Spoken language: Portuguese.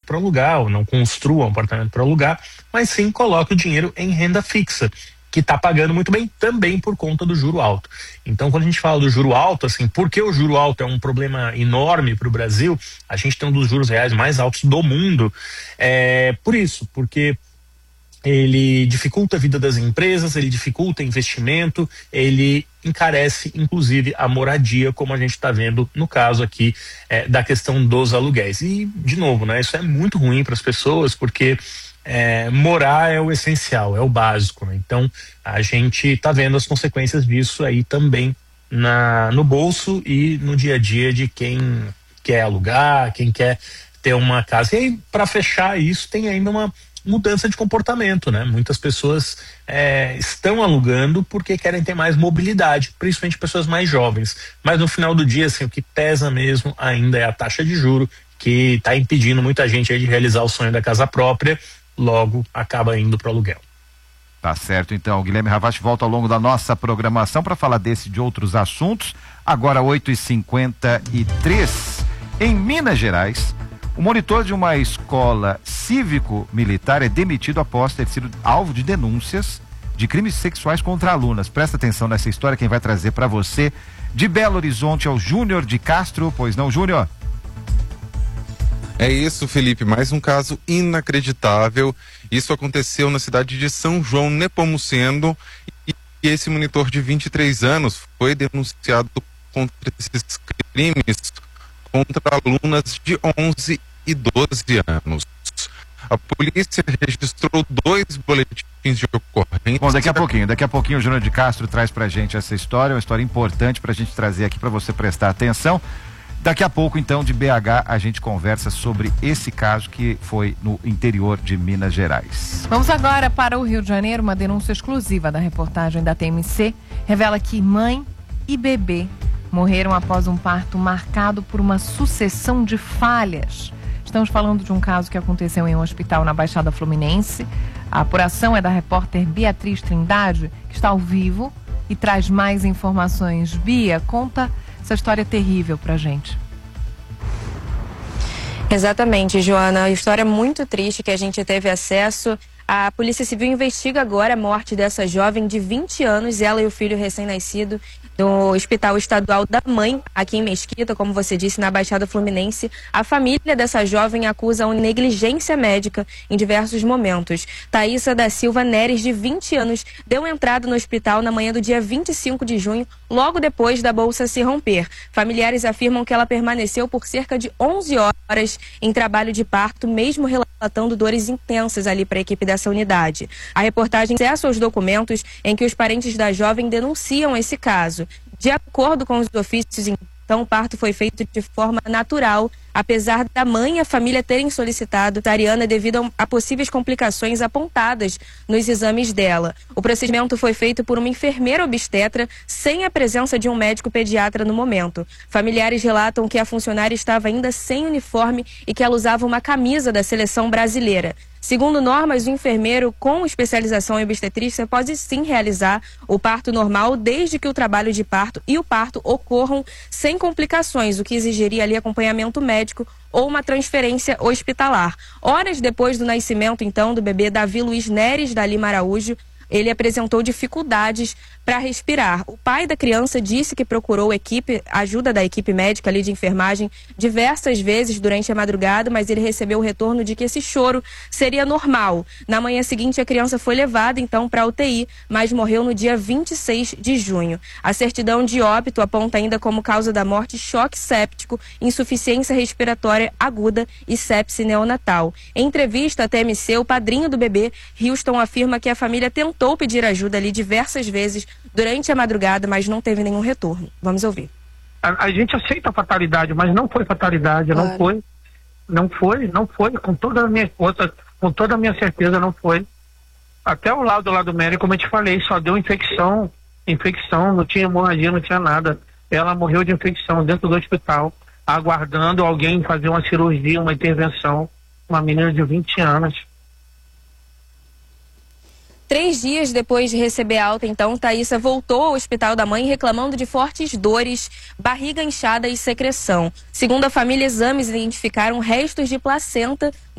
para alugar, ou não construa um apartamento para alugar, mas sim coloque o dinheiro em renda fixa, que está pagando muito bem também por conta do juro alto. Então, quando a gente fala do juro alto, assim, por que o juro alto é um problema enorme para o Brasil? A gente tem um dos juros reais mais altos do mundo. Por isso, porque ele dificulta a vida das empresas, ele dificulta investimento, ele encarece inclusive a moradia, como a gente está vendo no caso aqui da questão dos aluguéis. E, de novo, né, isso é muito ruim para as pessoas, porque morar é o essencial, é o básico, né? Então a gente está vendo as consequências disso aí também no bolso e no dia a dia de quem quer alugar, quem quer ter uma casa. E aí, para fechar isso, tem ainda uma mudança de comportamento, né? Muitas pessoas estão alugando porque querem ter mais mobilidade, principalmente pessoas mais jovens. Mas no final do dia, assim, o que pesa mesmo ainda é a taxa de juro, que está impedindo muita gente aí de realizar o sonho da casa própria, logo acaba indo para o aluguel. Tá certo, então. O Guilherme Ravache volta ao longo da nossa programação para falar desse e de outros assuntos. Agora 8h53, em Minas Gerais, o monitor de uma escola cívico-militar é demitido após ter sido alvo de denúncias de crimes sexuais contra alunas. Presta atenção nessa história, quem vai trazer para você de Belo Horizonte é o Júnior de Castro. Pois não, Júnior? É isso, Felipe, mais um caso inacreditável. Isso aconteceu na cidade de São João Nepomuceno e esse monitor de 23 anos foi denunciado contra esses crimes contra alunas de 11 e 12 anos. A polícia registrou 2 boletins de ocorrência. Bom, daqui a pouquinho o Júnior de Castro traz pra gente essa história, uma história importante pra gente trazer aqui pra você prestar atenção. Daqui a pouco, então, de BH, a gente conversa sobre esse caso que foi no interior de Minas Gerais. Vamos agora para o Rio de Janeiro. Uma denúncia exclusiva da reportagem da TMC revela que mãe e bebê morreram após um parto marcado por uma sucessão de falhas. Estamos falando de um caso que aconteceu em um hospital na Baixada Fluminense. A apuração é da repórter Beatriz Trindade, que está ao vivo e traz mais informações. Bia, conta essa história terrível pra gente. Exatamente, Joana. A história muito triste que a gente teve acesso. A Polícia Civil investiga agora a morte dessa jovem de 20 anos, ela e o filho recém-nascido, no Hospital Estadual da Mãe, aqui em Mesquita, como você disse, na Baixada Fluminense. A família dessa jovem acusa uma negligência médica em diversos momentos. Thaísa da Silva Neres, de 20 anos, deu entrada no hospital na manhã do dia 25 de junho, logo depois da bolsa se romper. Familiares afirmam que ela permaneceu por cerca de 11 horas em trabalho de parto, mesmo relatando dores intensas ali para a equipe dessa unidade. A reportagem tem acesso aos documentos em que os parentes da jovem denunciam esse caso. De acordo com os ofícios, então, o parto foi feito de forma natural, apesar da mãe e a família terem solicitado cesariana devido a possíveis complicações apontadas nos exames dela. O procedimento foi feito por uma enfermeira obstetra, sem a presença de um médico pediatra no momento. Familiares relatam que a funcionária estava ainda sem uniforme e que ela usava uma camisa da seleção brasileira. Segundo normas, o enfermeiro com especialização em obstetrícia pode sim realizar o parto normal desde que o trabalho de parto e o parto ocorram sem complicações, o que exigiria ali acompanhamento médico ou uma transferência hospitalar. Horas depois do nascimento, então, do bebê Davi Luiz Neres da Lima Araújo, ele apresentou dificuldades para respirar. O pai da criança disse que procurou ajuda da equipe médica ali de enfermagem diversas vezes durante a madrugada, mas ele recebeu o retorno de que esse choro seria normal. Na manhã seguinte, a criança foi levada então para a UTI, mas morreu no dia 26 de junho. A certidão de óbito aponta ainda como causa da morte choque séptico, insuficiência respiratória aguda e sepse neonatal. Em entrevista à TMC, o padrinho do bebê, Houston, afirma que a família tentou pedir ajuda ali diversas vezes durante a madrugada, mas não teve nenhum retorno. Vamos ouvir. A gente aceita a fatalidade, mas não foi fatalidade, claro. não foi, com toda a minha força, com toda a minha certeza não foi. Até o lado médico, como eu te falei, só deu infecção, não tinha hemorragia, não tinha nada. Ela morreu de infecção dentro do hospital, aguardando alguém fazer uma cirurgia, uma intervenção, uma menina de 20 anos. 3 dias depois de receber alta, então, Thaísa voltou ao Hospital da Mãe reclamando de fortes dores, barriga inchada e secreção. Segundo a família, exames identificaram restos de placenta